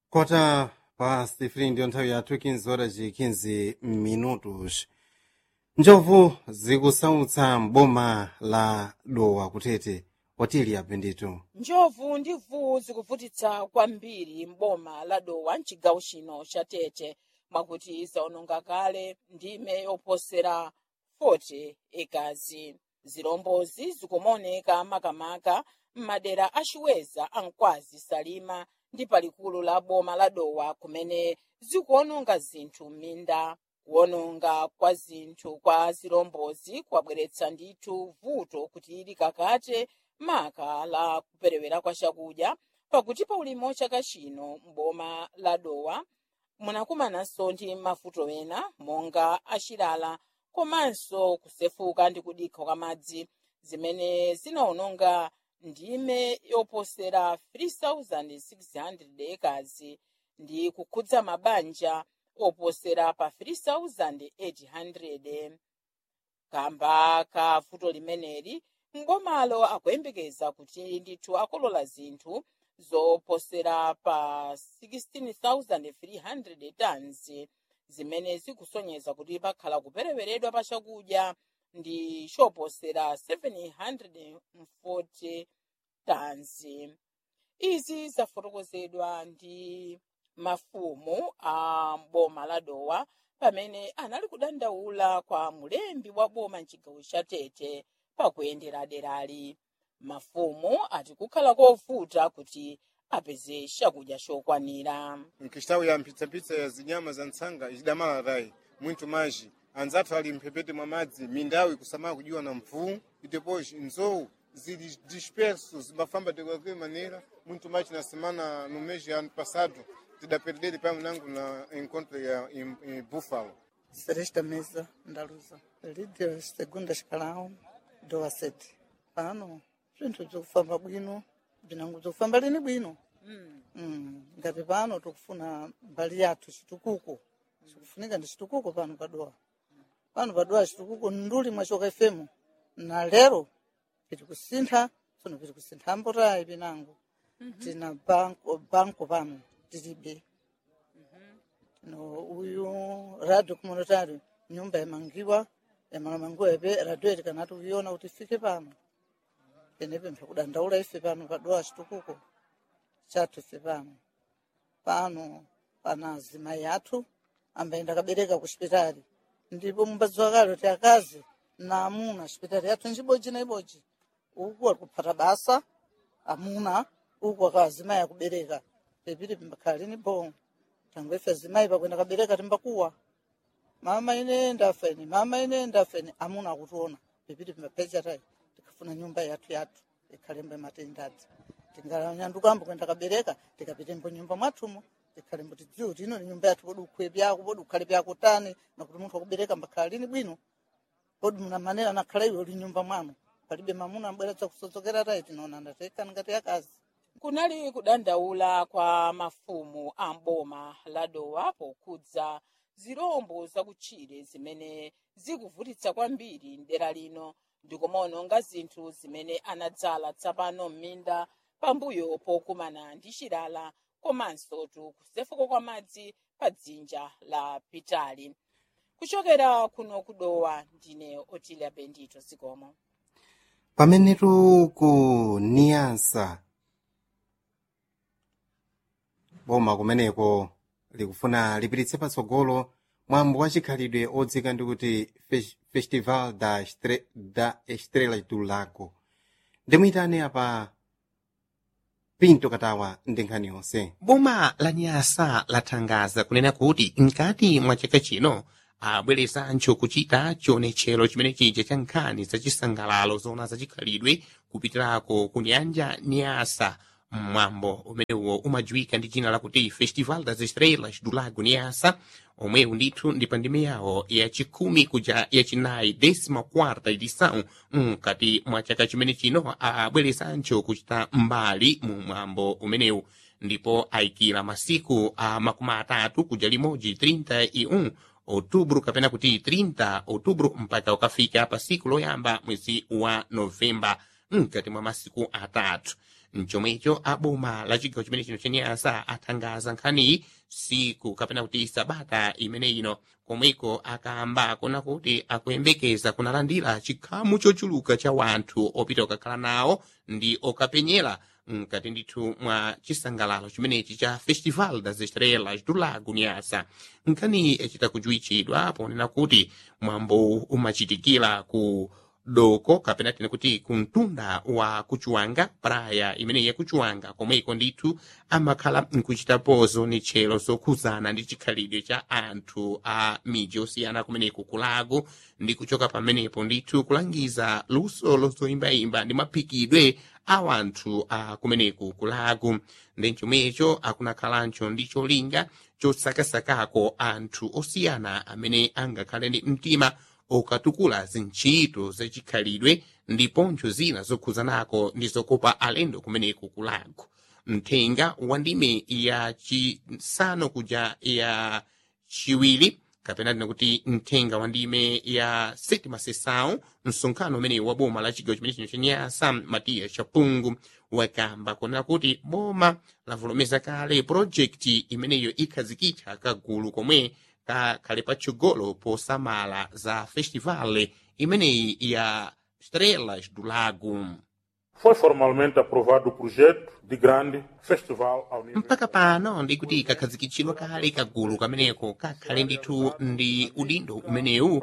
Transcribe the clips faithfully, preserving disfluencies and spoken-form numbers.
Kota pasi free ndiyo nthawi yathu quinze horas e quinze minutos. Njovu zikusautsa mboma la dowa kutete otili apendito. Njovu ndi mvuwu zikuvutitsa kwambiri mboma la dowa mchigawo chino cha tete mwakuti zaononga kale ndime yoposera forty ekazi. Zilombozi zikumaoneka makamaka m'madera achiweza ankwazi salima ndi palikulu la boma la dowa kumene zikuononga zinthu m'minda. Kuononga kwa zinthu kwa zilombozi kwabweretsa ndithu vuto kuti ili kakate maka la kuperewera kwa chakudya pakuti pa ulimi chaka chino mboma la dowa munakumananso ndi mavuto ena monga achilala komanso kusefuka ndi kudikha kwa madzi zimene zinaononga ndime yoposera three thousand six hundred ekazi ndi kukhudza mabanja oposera pa three thousand eight hundred. Kamba ka vuto limeneli mbomalo akuyembekeza kuti ndithu akolola zinthu zoposera pa sixteen thousand three hundred tons zimene zikusonyeza kuti pakhala kupereweredwa pa chakudya ndi choposera seven hundred forty tons. Izi zafotokozedwa ndi mafumu a boma la dowa pamene anali kudandaula kwa mulembi wa boma mchigawo cha tete pakuyendera derali. Mafumu ati kukhala kovuta kuti apeze chakudya chokwanira. Nkishtawu ya mpitsapitsa ya zinyama za ntsanga idamala rai muito maji anzathu ali mphepete mwa madzi mindawi kusamala kujiwa na mvuwu itepoji nzowu zili disperso zimbafamba de qualquer maneira muito mais na semana no mês de ano passado tidaperdele pamo nangu na encontro ya em, em Buffalo. Seresta mesa ndaluza lidio segunda escalão doa sete pano zinthu zikufamba bwino bzinango zikufamba lini bwino mm. mm. ngati pano tikufuna mbali yathu chitukuko chikufunika ndi chitukuko pano padowa pano padowa chitukuko nduli mwachoka fm na lero piti kusintha tsono piti kusintha mbotayi pinango mm -hmm. tina banko banko pano tilibe mm -hmm. no uyu radio communitario nyumba yamangiwa yamalamangiwa epe radio eti kanati uyiona kuti ifike pano penepe mphakudandaula ife pano padowa chitukuko chathu ife pano pano pana azimayi athu ambayenda kabereka ku chipitali ndipo mumbadziwa kale kuti akazi na amuna chipitali yathu njibodzi na ibodzi uku ali kuphata basa amuna uku akazimayi akubereka pepiti pimbakhala lini bo tangu ife azimayi pakwenda kabereka timbakuwa mama ine ndafeni mama ine ndafeni amuna akutiona pepiti pimbapeza tayi tikafuna nyumba yathu yathu ikhalembe matendadzi tingalanyandukambo kwenda kabereka tikapitembo nyumba mwathumo tikhalembo tidziwo kuti ino ni nyumba yathu podi ukhwe pyako podi ukhale pyako tani nakuti munthu akubereka mbakhala lini bwino podi muna manera nakhala iwe uli nyumba mwanu palibe mamuna ambweretsa kusodzokera tayi tinaona ndateka ngati akazi. Kunali kudandaula kwa mafumu a mboma la dowa pokhudza zirombo zakutchire zimene zikuvutitsa kwambiri ndera lino ndikumaononga zinthu zimene anadzala tsapano m'minda pambuyo pokumana ndi chilala komanso kusefuka kwa madzi pa dzinja la pitali. Kuchokera kuno kudowa ndine Otilia Bendito Zikomo. Pamenetu ku Niasa boma kumeneko likufuna lipititse patsogolo mwambo wa chikhalidwe odzika ndi kuti Festival da, Estre, da Estrela do Lago. Ndimuyitane apa Pinto Katawa ndi nkhani yonse. Boma la Nyasa lathangaza kunena kuti mkati mwa chaka chino abwereza anthu kuchita chionetsero chimene chija cha nkhani zachisangalalo zona zachikhalidwe kupitirako ku nyanja Nyasa. Mwambo umenewo umadziwika ndi dzina lakuti Festival das Estrelas do Lago Nyasa omwewu ndithu ndi pa ndime yawo yachikumi kuja yachinayi décima quarta edição mkati mwa chaka chimene chino abwereza anthu kuchita mbali mu mwambo umenewu ndipo ayikira masiku a makumi atatu kuja limodzi trinta e um outubro kapena kuti trinta outubro mpaka ukafika pa siku loyamba mwezi wa novemba mkati mwa masiku atatu. mchomwecho aboma la chigawo chimene chino chenyasa athangaza nkhaniyi siku kapena kuti sabata imene ino komweko akamba kona kuti akuyembekeza kunalandira chikhamu chochuluka cha wanthu opita okakhala nawo ndi okapenyera mkati ndithu mwa chisangalalo chimenechi cha Festival das Estrelas do Lago Nyasa. Nkhani echita kujuichidwa ponena kuti mwambo umachitikira ku doko kapena tena kuti kuntunda wa kuchuanga praia imene ya kuchuanga komweko ndithu amakhala nkuchitapozo ni chelo zokhuzana ndi chikhalidwe cha anthu a miji osiyana kumeneko kulago ndi kuchoka pamenepo ndithu kulangiza luso lozoyimbayimba ndi maphikidwe a wanthu a kumeneko kulago ndi chomwecho akunakhalancho ndi cholinga chosakasakako anthu osiyana amene angakhale ndi mtima okatukula zintchito zachikhalidwe ndiponso zina zokhuzanako ndi zokopa alendo kumeneko kulago. Mthenga wa ndime ya chisanu kuja ya chiwiri kapena tina kuti mthenga wa ndime ya sétima sessão msonkhano umene wa boma la chigawo chimene chino chenyasa Matias Chapungu wakamba kunena kuti boma lavolomeza kale project imeneyo ikhazikitsa kagulu komwe kakhale patsogolo posamala za festival imeneyi ya Estrelas do Lago. Foi formalmente aprovado o projeto de grande festival ao nível... mpaka pano ndikuti kakhazikitsidwa kale kagulu kameneko kakhale ndithu ndi udindo umenewu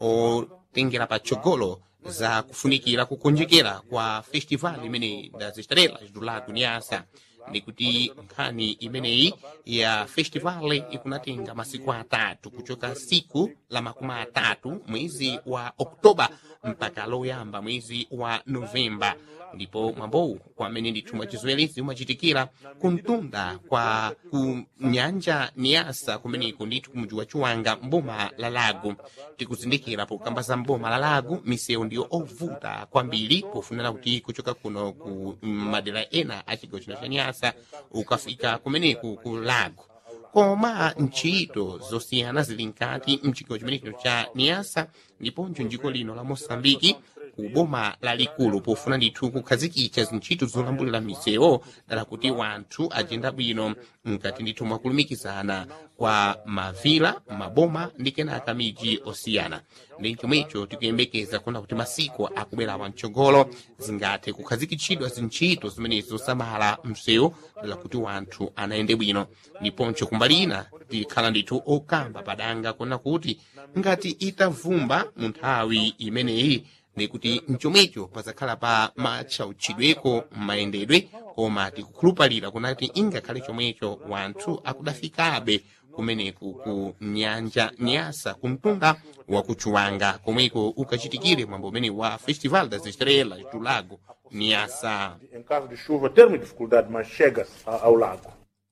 otengera patsogolo za kufunikira kukonjekera kwa festival imene das Estrelas do Lago Nyasa. Ndikuti nkhani imeneyi ya festival ikunatenga masiku atatu kuchoka siku la makumi atatu mwezi wa Oktoba mpaka loyamba mwezi wa Novemba. Ndipo mwambowu kwamene ndithu mwachizwelezi umachitikira kuntunda kwa ku nyanja Nyasa kumeneko ndithu kumuji wa Chuanga mboma la Lago. Tikuzindikira pokamba za mboma la Lago misewu ndiyo ovuta kwambiri pofunira kuti kuchoka kuno ku madera ena a chigawo chino cha Nyasa ukafika kumeneko ku Lago. Koma ntchito zosiyana zili nkati mchigawo chimene chino cha Nyasa ndiponso njiko lino la Mosambiki kuboma lalikulu pofuna ndithu kukhazikitsa zintchito zolambulira misewu dala kuti wanthu ajenda bwino mkati ndithu mwakulumikizana kwa mavila maboma ndi kenaka miji osiyana. Ndi chomwecho tikuyembekeza kuona kuti masiku akubwera wamtsogolo zingathe kukhazikitsidwa zintchito zimenezo zosamala msewu dala kuti wanthu anayende bwino. Ndiponso kumbali ina tikhala ndithu okamba padanga kuona kuti ngati itavumba mu nthawi imeneyi ndikuti mchomwecho pazakhala pa matchautchidweko mayendedwe koma tikukhulupalira kunati ingakhale chomwecho wanthu akudafikabe kumeneku ku nyanja Nyasa kumtunda wa kuchuanga komweko ukachitikire mwambo umene wa Festival das Estrelas do Lago Nyasa. Em caso de chuva, termos dificuldade, mas chega ao lago.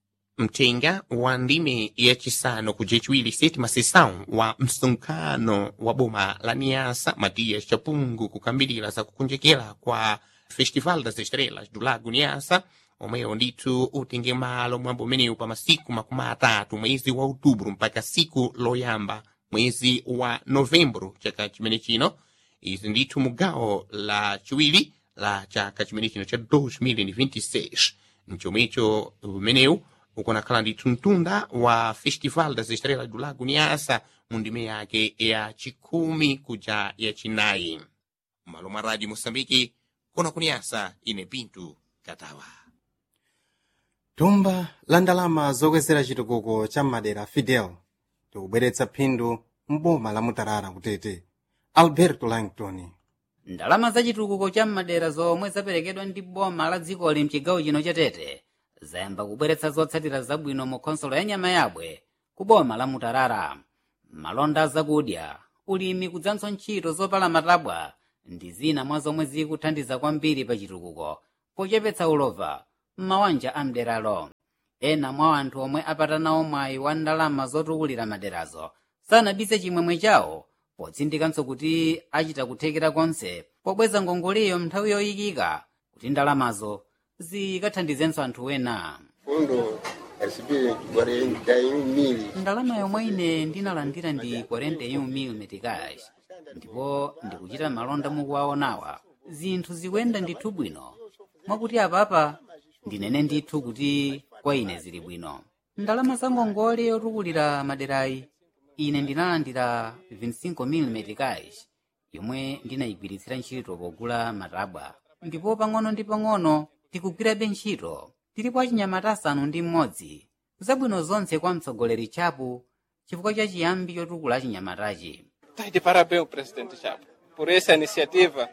Mthenga wa ndime ya chisanu kuja chiwiri sétima sessão wa msonkhano wa boma la Nyasa Matias Chapungu kukambirira za kukonjekera kwa Festival das Estrelas do Lago Nyasa omweyo ndithu utenge malo mwambo umenewu pa masiku makumi atatu mwezi wa Outubro mpaka siku loyamba mwezi wa Novembro chaka chimene chino. Izi ndithu mugawo la chiwiri la chaka chimene chino cha dois mil e vinte e seis. Mchomwecho umenewu ukonakhala ndithu mtunda wa Festival das Estrelas do Lago Nyasa mundime yake ya chikumi kuja ya chinayi. Malo mwa Radio Mosambiki kona kunyasa ine Pinto Katawa. Thumba la ndalama zokwezera chitukuko cha madera Fidel tikubweretsa phindu mboma la Mutarara kutete. Alberto Langton. Ndalama za chitukuko cha madera zomwe zaperekedwa ndi boma la dzikoli mchigawo chino cha Tete zayamba kubweretsa zotsatira zabwino mu khonsolo ya nyama yabwe ku boma la Mutarara. Malonda zakudya, ulimi kudzanso ntchito zopala matabwa ndi zina mwa zomwe zikuthandiza kwambiri pa chitukuko pochepetsa ulova m'mawanja a mderalo. Ena mwa anthu omwe apatanawo mwayi wa ndalama zotukulira maderazo sanabise chimwemwe chawo potsindikanso kuti achita kuthekera konse pobweza ngongoleyo nthawi yoyikika kuti ndalamazo zikathandizenso anthu ena. Fundo recebi quarenta e um mil. Ndalama yomwe ine ndinalandira ndi quarenta e um mil meticais ndipo ndikuchita malonda mukuwaonawa zinthu zikuyenda ndithu bwino mwakuti apapa ndinene ndithu kuti kwa ine zili bwino. Ndalama za ngongole yotukulira maderayi ine ndinalandira vinte e cinco mil meticais yomwe ndinayigwiritsira ntchito pogula matabwa, ndipo pang'ono ndi pang'ono tikugwirabe ntchito. Tilipo achinyamata asanu ndi mmodzi. Zabwino zonse kwa mtsogoleri Chapo chifukwa cha chiyambi chotukula achinyamatachi. Tá de parabéns o presidente Chapo por essa iniciativa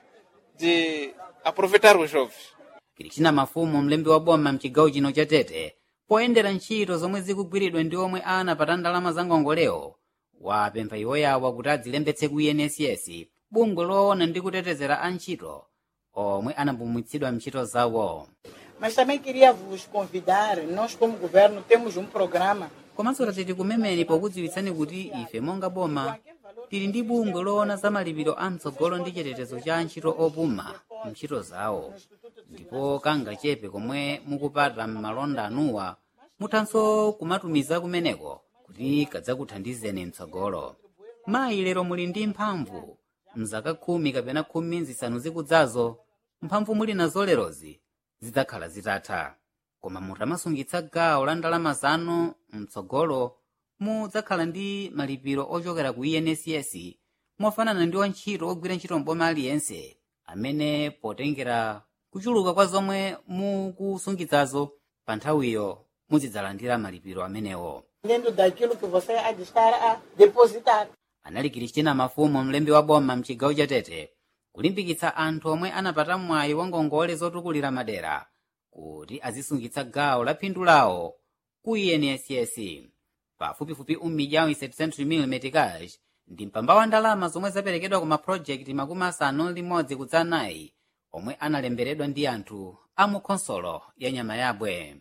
de aproveitar os jovens. Kristina Mafumu, mlembi wa boma mchigawo chino cha Tete, poyendera ntchito zomwe zikugwiridwa ndi omwe anapata ndalama za ngongolewo, wapempha iwoyawa kuti adzilembetse ku I N S S, bungwe loona ndi kutetezera antchito omwe anapumwitsidwa mntchito zawo. Mas também queria vos convidar, nós como governo temos um programa. Komanso tatiti kumemeni pokudziwitsani kuti ife monga boma tili ndi bungwe loona za malipiro a mtsogolo ndi chitetezo cha antchito opuma ntchito zawo, ndipo kangachepe komwe mukupata m'malonda anuwa muthanso kumatumiza kumeneko kuti kadzakuthandizeni mtsogolo. Mayi lero muli ndi mphamvu, mzaka khumi kapena khumi zisanu zikudzazo mphamvu muli nazo lerozi zidzakhala zitatha, koma mutamasungitsa gawo la ndalama zanu mtsogolo mudzakhala ndi malipiro ochokera ku I N S S mofanana ndi wantchito ogwira ntchito mboma aliyense amene potengera kuchuluka kwa zomwe mukusungitsazo pa nthawiyo muzidzalandira malipiro amenewo. Dentro daquilo que você há de estar a depositar. Anali Kristina Mafumu, mlembi wa boma mchigawo cha Tete, kulimbikitsa anthu omwe anapata mwayi wa ngongole zotukulira madera kuti azisungitsa gawo la phindu lawo ku I N S S. Pafupifupi um milhão e setecentos mil meticais ndi mpamba wa ndalama zomwe zaperekedwa ku mapulojekiti makumi asanu limodzi kudzanayi omwe analemberedwa ndi anthu a mu khonsolo ya Nyamayabwe.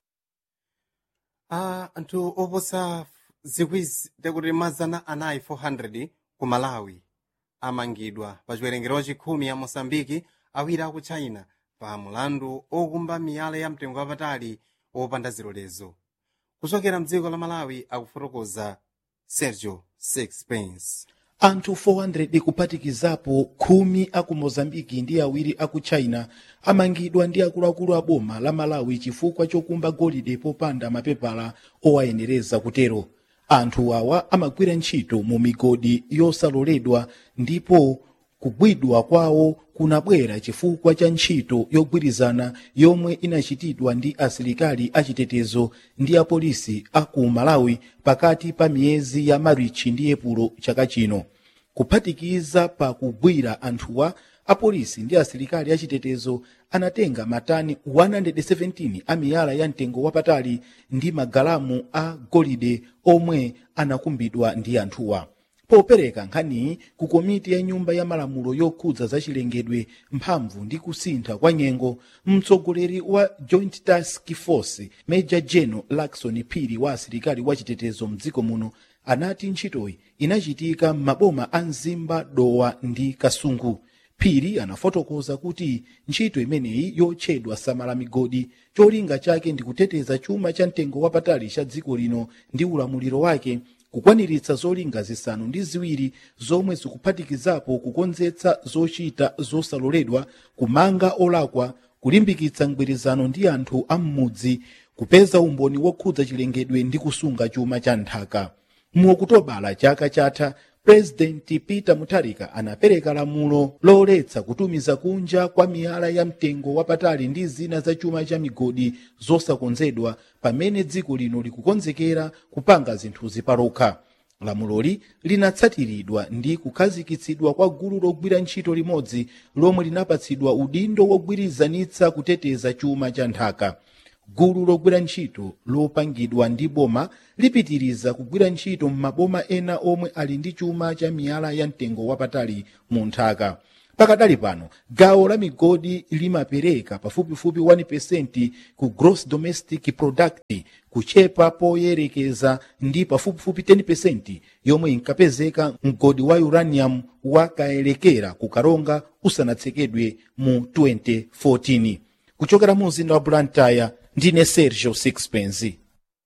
Ah, anthu oposa zikwizi tekuti mazana anayi four hundred ku Malawi amangidwa pa chiwerengero chachikhumi ya Mosambiki, awiri aku China pa mulandu okumba miyala ya mtengo wapatali opanda zilolezo. Kuchokera mdziko la Malawi akufotokoza Sergio Sixpence. Anthu four hundred kuphatikizapo khumi aku Mozambiki ndi awiri aku China amangidwa ndi akuluakulu a boma la Malawi chifukwa chokumba golide popanda mapepala owayenereza kutero. Anthu awa amagwira ntchito mu migodi yosaloledwa ndipo kugwidwa kwawo kunabwera chifukwa cha ntchito yogwirizana yomwe inachitidwa ndi asilikali achitetezo ndi apolisi aku Malawi pakati pa miyezi ya Marichi ndi Epulo chaka chino. Kuphatikiza pa kugwira anthuwa, apolisi ndi asilikali achitetezo anatenga matani one hundred seventeen a miyala ya mtengo wapatali ndi magalamu a golide omwe anakumbidwa ndi anthuwa. Popereka nkhani ku komiti ya nyumba ya malamulo yokhudza zachilengedwe, mphamvu ndi kusintha kwa nyengo, mtsogoleri wa Joint Task Force Major General Lakson Phiri wa asilikali wachitetezo mdziko muno anati ntchitoyi inachitika m'maboma a Mzimba, Dowa ndi Kasungu. Phiri anafotokoza kuti ntchito imeneyi yotchedwa samala migodi cholinga chake ndi kuteteza chuma cha mtengo wapatali cha dziko lino ndi ulamuliro wake, kukwaniritsa zolinga zisanu ndi ziwiri zomwe zikuphatikizapo kukonzetsa zochita zosaloledwa, kumanga olakwa, kulimbikitsa mgwirizano ndi anthu a m'mudzi, kupeza umboni wokhudza chilengedwe ndi kusunga chuma cha nthaka. Mu Okutobala chaka chatha, President Peter Mutharika anapereka lamulo loletsa kutumiza kunja kwa miyala ya mtengo wapatali ndi zina za chuma cha migodi zosakonzedwa pamene dziko lino likukonzekera kupanga zinthu zipalokha. Lamuloli linatsatiridwa ndi kukhazikitsidwa kwa gulu logwira ntchito limodzi lomwe linapatsidwa udindo wogwirizanitsa kuteteza chuma cha nthaka. Gulu logwira ntchito lopangidwa ndi boma lipitiriza kugwira ntchito m'maboma ena omwe ali ndi chuma cha miyala ya mtengo wapatali mu nthaka. Pakadali pano, gawo la migodi limapereka pafupifupi one percent ku gross domestic product, kuchepa poyerekeza ndi pafupifupi ten percent yomwe inkapezeka mgodi wa uranium wakaelekera ku Karonga usanatsekedwe mu twenty fourteen. Kuchokera mu mzinda wa Blantyre, ndine Sergio Sixpence.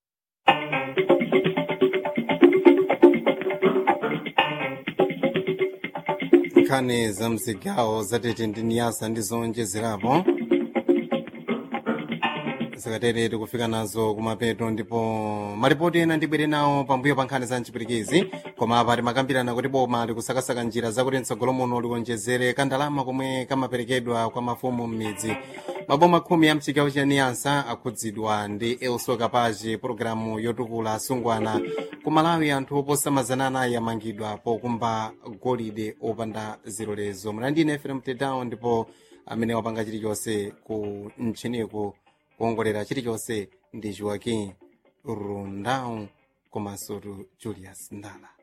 Nkhani za mzigawo zatete ndi niyasa ndi zonjezerapo. zakatere tikufika nazo kumapeto ndipo malipoti ena ndibwere nawo pambuyo pa nkhani za mchipirikizi koma apa timakambirana kuti boma likusakasaka njira zakuti mtsogolo muno likonjezere kandalama komwe kamaperekedwa kwa mafumu m'midzi. Maboma khumi ya mchigawo cha Niasa akhudzidwa ndi Elso Kapaji, pologalamu yotukula asungwana. Ku Malawi anthu oposa mazana anayi amangidwa pokumba golide opanda zilolezo. Mlandine Efrem Tedown ndipo amene wapanga chilichonse ku mchiniku kuongolera chilichonse ndi Joaquim Rundau komanso Julius Ndala.